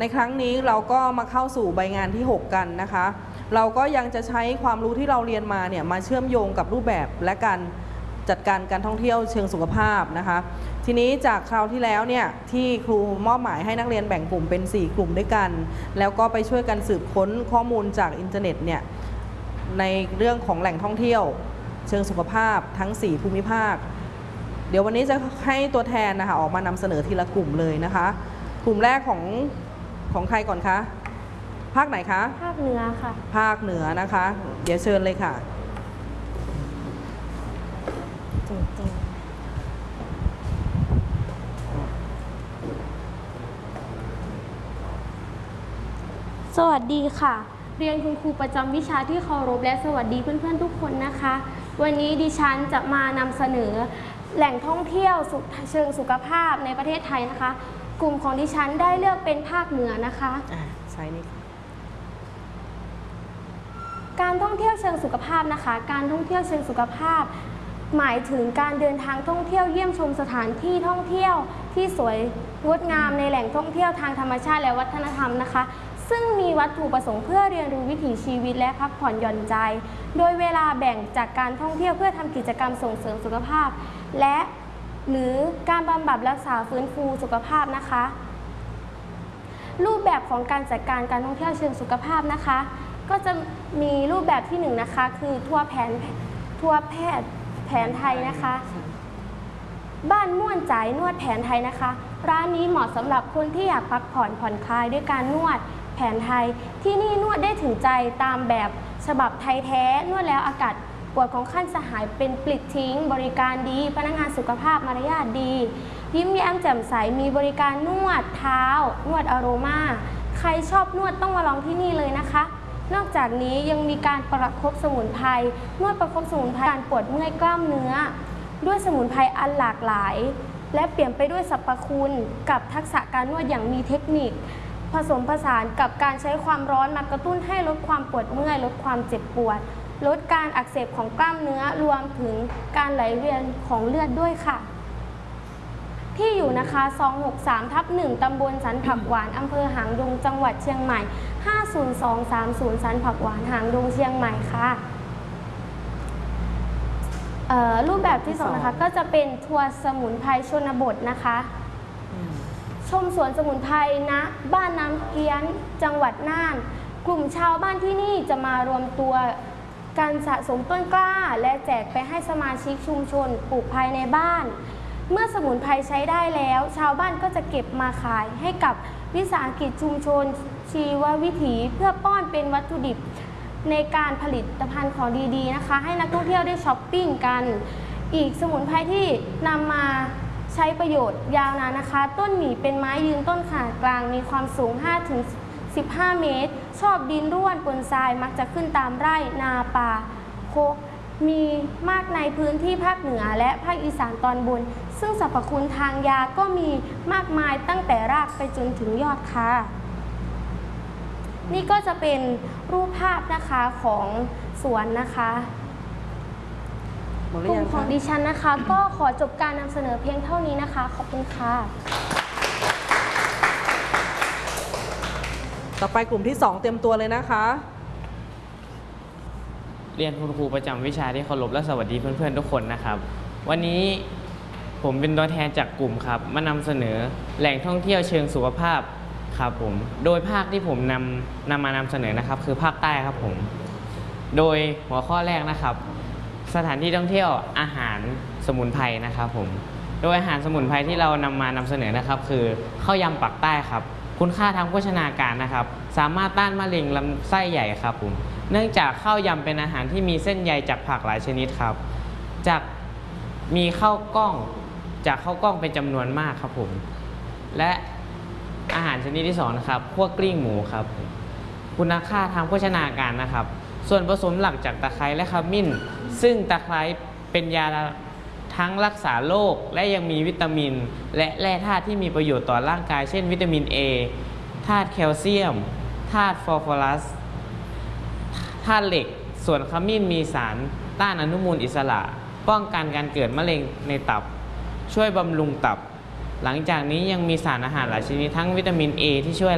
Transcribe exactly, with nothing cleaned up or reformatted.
ในครั้งนี้เราก็มาเข้าสู่ใบงานที่หกกันนะคะเราก็ยังจะใช้ความรู้ที่เราเรียนมาเนี่ยมาเชื่อมโยงกับรูปแบบและการจัดการการท่องเที่ยวเชิงสุขภาพนะคะทีนี้จากคราวที่แล้วเนี่ยที่ครูมอบหมายให้นักเรียนแบ่งกลุ่มเป็นสี่กลุ่มด้วยกันแล้วก็ไปช่วยกันสืบค้นข้อมูลจากอินเทอร์เน็ตเนี่ยในเรื่องของแหล่งท่องเที่ยวเชิงสุขภาพทั้งสี่ภูมิภาคเดี๋ยววันนี้จะให้ตัวแทนนะคะออกมานำเสนอทีละกลุ่มเลยนะคะกลุ่มแรกของของใครก่อนคะภาคไหนคะภาคเหนือค่ะภาคเหนือนะคะเดี๋ยวเชิญเลยค่ะจริงๆสวัสดีค่ะเรียนคุณครูประจำวิชาที่เคารพและสวัสดีเพื่อนๆทุกคนนะคะวันนี้ดิฉันจะมานำเสนอแหล่งท่องเที่ยวเชิงสุขภาพในประเทศไทยนะคะกลุ่มของดิฉันได้เลือกเป็นภาคเหนือนะคะใช่นี่การท่องเที่ยวเชิงสุขภาพนะคะการท่องเที่ยวเชิงสุขภาพหมายถึงการเดินทางท่องเที่ยวเยี่ยมชมสถานที่ท่องเที่ยวที่สวยงดงามในแหล่งท่องเที่ยวทางธรรมชาติและวัฒนธรรมนะคะซึ่งมีวัตถุประสงค์เพื่อเรียนรู้วิถีชีวิตและพักผ่อนหย่อนใจโดยเวลาแบ่งจากการท่องเที่ยวเพื่อทำกิจกรรมส่งเสริมสุขภาพและหรือการบำบัดรักษาฟื้นฟูสุขภาพนะคะรูปแบบของการจัดการการท่องเที่ยวเชิงสุขภาพนะคะก็จะมีรูปแบบที่หนึ่งนะคะคือทัวร์แผนทัวร์แพทย์แผนไทยนะคะบ้านม่วนใจนวดแผนไทยนะคะร้านนี้เหมาะสำหรับคนที่อยากพักผ่อนผ่อนคลายด้วยการนวดแผนไทยที่นี่นวดได้ถึงใจตามแบบฉบับไทยแท้นวดแล้วอากาศปวดของขั้นสหายเป็นปลิดทิ้งบริการดีพนักงานสุขภาพมารยาทดียิ้มแย้มแจ่มใสมีบริการนวดเท้านวดอโรมาใครชอบนวดต้องมาลองที่นี่เลยนะคะนอกจากนี้ยังมีการประคบสมุนไพรนวดประคบสมุนไพรการปวดเมื่อยกล้ามเนื้อด้วยสมุนไพรอันหลากหลายและเปลี่ยนไปด้วยสรรพคุณกับทักษะการนวดอย่างมีเทคนิคผสมผสานกับการใช้ความร้อนมากระตุ้นให้ลดความปวดเมื่อยลดความเจ็บปวดลดการอักเสบของกล้ามเนื้อรวมถึงการไหลเวียนของเลือดด้วยค่ะที่อยู่นะคะสองหกสามทับหนึ่งตำบลสันผักหวานอำเภอหางดงจังหวัดเชียงใหม่ห้าศูนย์สองสามศูนย์สันผักหวานหางดงเชียงใหม่ค่ะรูปแบบที่สองนะคะก็จะเป็นทัวร์สมุนไพรชนบทนะคะชมสวนสมุนไพรณบ้านน้ำเกี้ยนจังหวัดน่านกลุ่มชาวบ้านที่นี่จะมารวมตัวการสะสมต้นกล้าและแจกไปให้สมาชิกชุมชนปลูกภายในบ้านเมื่อสมุนไพรใช้ได้แล้วชาวบ้านก็จะเก็บมาขายให้กับวิสาหกิจชุมชนชีววิถีเพื่อป้อนเป็นวัตถุดิบในการผลิตภัณฑ์ของดีๆนะคะให้นักท่องเที่ยวได้ช้อปปิ้งกันอีกสมุนไพรที่นำมาใช้ประโยชน์ยาวนานนะคะต้นหมี่เป็นไม้ยืนต้นขนาดกลางมีความสูง ห้าถึงสิบห้า เมตรชอบดินร่วนปนทรายมักจะขึ้นตามไร่นาป่าโคกมีมากในพื้นที่ภาคเหนือและภาคอีสานตอนบนซึ่งสรรพคุณทางยาก็มีมากมายตั้งแต่รากไปจนถึงยอดค่ะนี่ก็จะเป็นรูปภาพนะคะของสวนนะคะกลุ่มของดิฉันนะคะก็ขอจบการนำเสนอเพียงเท่านี้นะคะขอบคุณค่ะต่อไปกลุ่มที่สองเตรียมตัวเลยนะคะเรียนคุณครูประจำวิชาที่เคารพและสวัสดีเพื่อนๆทุกคนนะครับวันนี้ผมเป็นตัวแทนจากกลุ่มครับมานำเสนอแหล่งท่องเที่ยวเชิงสุขภาพครับผมโดยภาคที่ผมนำนำมานำเสนอนะครับคือภาคใต้ครับผมโดยหัวข้อแรกนะครับสถานที่ท่องเที่ยวอาหารสมุนไพรนะครับผมโดยอาหารสมุนไพรที่เรานำมานำเสนอนะครับคือข้าวยำปักใต้ครับคุณค่าทางโภชนาการนะครับสามารถต้านมะเร็งลำไส้ใหญ่ครับผมเนื่องจากข้าวยำเป็นอาหารที่มีเส้นใยจากผักหลายชนิดครับจากมีข้าวกล้องจากข้าวกล้องเป็นจำนวนมากครับผมและอาหารชนิดที่สองนะครับพวกกลิ้งหมูครับคุณค่าทางโภชนาการนะครับส่วนผสมหลักจากตะไคร้และขมิ้นซึ่งตะไคร้เป็นยาทั้งรักษาโรคและยังมีวิตามินและแร่ธาตุที่มีประโยชน์ต่อร่างกายเช่นวิตามิน A ธาตุแคลเซียมธาตุฟอสฟอรัสธาตุเหล็กส่วนขมิ้นมีสารต้านอนุมูลอิสระป้องกันการเกิดมะเร็งในตับช่วยบำรุงตับหลังจากนี้ยังมีสารอาหารหลายชนิดทั้งวิตามิน A ที่ช่วย